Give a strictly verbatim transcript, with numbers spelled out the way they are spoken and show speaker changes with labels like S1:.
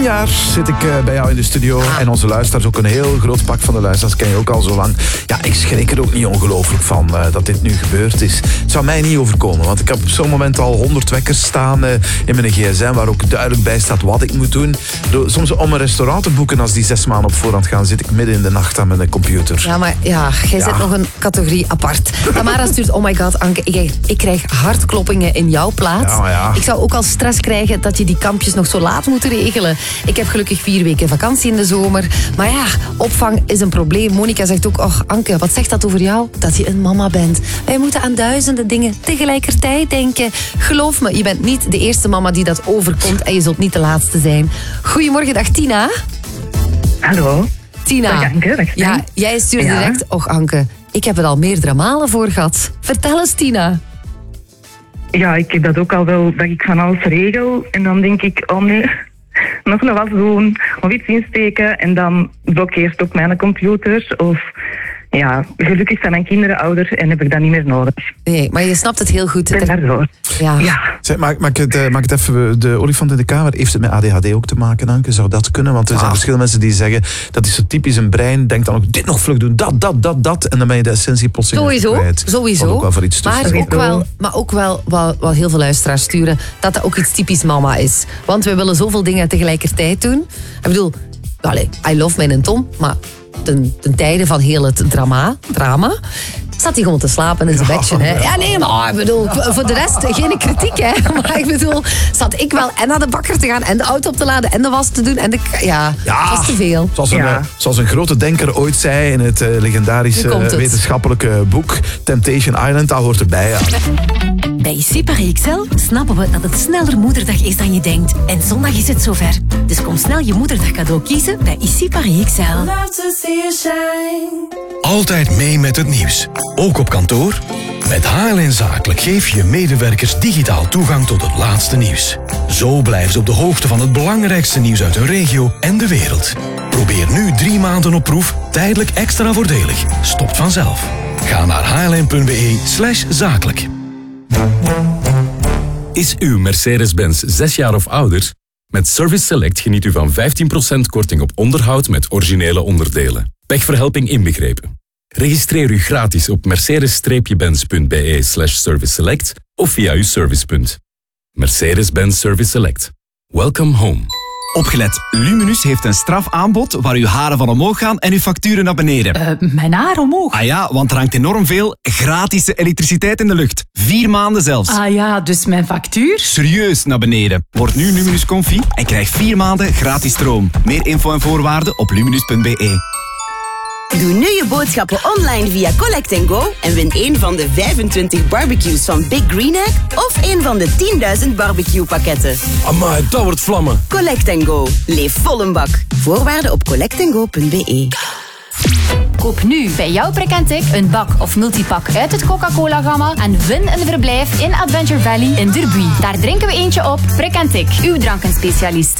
S1: tien jaar zit ik uh, bij jou in de studio. Ah. En onze luisteraars, ook een heel groot pak van de luisteraars, ken je ook al zo lang. Ja, ik schrik er ook niet ongelooflijk van uh, dat dit nu gebeurd is. Het zou mij niet overkomen, want ik heb op zo'n moment al honderd wekkers staan uh, in mijn gsm, waar ook duidelijk bij staat wat ik moet doen. Door, soms om een restaurant te boeken, als die zes maanden op voorhand gaan, zit ik midden in de nacht aan mijn computer.
S2: Ja, maar ja, jij ja. zit nog een categorie apart. Tamara stuurt, oh my god, Anke, ik, ik krijg hartkloppingen in jouw plaats.
S1: Ja, ja.
S2: Ik zou ook al stress krijgen dat je die kampjes nog zo laat moet regelen. Ik heb gelukkig vier weken vakantie in de zomer. Maar ja, opvang is een probleem. Monica zegt ook, oh Anke, wat zegt dat over jou? Dat je een mama bent. Wij moeten aan duizenden dingen tegelijkertijd denken. Geloof me, je bent niet de eerste mama die dat overkomt en je zult niet de laatste zijn. Goedemorgen, dag Tina.
S3: Hallo.
S2: Tina.
S3: Dag Anke, dag.
S2: Ja, jij stuurt
S3: ja.
S2: direct, och Anke, ik heb er al meerdere malen voor gehad. Vertel eens, Tina.
S3: Ja, ik heb dat ook al wel, dat ik van alles regel. En dan denk ik, oh nee, nog een was doen, of iets insteken. En dan blokkeert ook mijn computer. Of ja, gelukkig zijn mijn kinderen ouder en heb ik dat niet meer nodig.
S2: Nee, maar je snapt het heel goed.
S3: Ik ben daardoor.
S2: Ja.
S3: ja.
S1: Zeg, maak, maak, het, uh, maak het even, de olifant in de kamer, heeft het met A D H D ook te maken, Anke? Zou dat kunnen? Want er zijn ah. verschillende mensen die zeggen, dat is zo typisch een brein, denkt dan ook, dit nog vlug doen, dat, dat, dat, dat. En dan ben je de essentie plotseling
S2: Sowieso,
S1: kwijt.
S2: sowieso.
S1: Ook wel voor iets
S2: maar,
S1: tussen.
S2: ook wel, maar ook wel wat, wat heel veel luisteraars sturen, dat dat ook iets typisch mama is. Want we willen zoveel dingen tegelijkertijd doen. Ik bedoel, allez, I love mijn Tom, maar ten, ten tijde van heel het drama, drama zat hij gewoon te slapen in zijn bedje. Hè? Ja, nee, maar ik bedoel, voor de rest geen kritiek, hè. Maar ik bedoel, zat ik wel en naar de bakker te gaan en de auto op te laden en de was te doen en de... Ja,
S1: ja
S2: dat was te veel.
S1: Zoals een,
S3: ja.
S1: zoals een grote denker ooit zei in het uh, legendarische het. wetenschappelijke boek Temptation Island, dat hoort erbij, ja.
S4: Bij Issy Paris X L snappen we dat het sneller moederdag is dan je denkt. En zondag is het zover. Dus kom snel je moederdag cadeau kiezen bij Issy Paris X L.
S5: Altijd mee met het nieuws. Ook op kantoor? Met H L N Zakelijk geef je medewerkers digitaal toegang tot het laatste nieuws. Zo blijven ze op de hoogte van het belangrijkste nieuws uit hun regio en de wereld. Probeer nu drie maanden op proef, tijdelijk extra voordelig. Stopt vanzelf. Ga naar hln.be slash zakelijk.
S6: Is uw Mercedes-Benz zes jaar of ouder? Met Service Select geniet u van vijftien procent korting op onderhoud met originele onderdelen. Pechverhelping inbegrepen. Registreer u gratis op mercedes-benz.be slash service select of via uw servicepunt. Mercedes-Benz Service Select. Welcome home.
S7: Opgelet, Luminus heeft een strafaanbod waar uw haren van omhoog gaan en uw facturen naar beneden.
S8: Uh, mijn haar omhoog?
S7: Ah ja, want er hangt enorm veel gratis elektriciteit in de lucht. Vier maanden zelfs.
S8: Ah ja, dus mijn factuur?
S7: Serieus naar beneden. Word nu Luminus Confi en krijg vier maanden gratis stroom. Meer info en voorwaarden op luminus punt be.
S9: Doe nu je boodschappen online via Collect and Go en win een van de vijfentwintig barbecues van Big Green Egg of een van de tienduizend barbecue pakketten.
S6: Amai, dat wordt vlammen.
S9: Collect and Go. Leef vol een bak. Voorwaarden op collect and go punt be.
S10: Koop nu bij jouw Prick and Tick een bak of multipak uit het Coca-Cola-gamma en win een verblijf in Adventure Valley in Derby. Daar drinken we eentje op. Prick and Tick, uw drankenspecialist.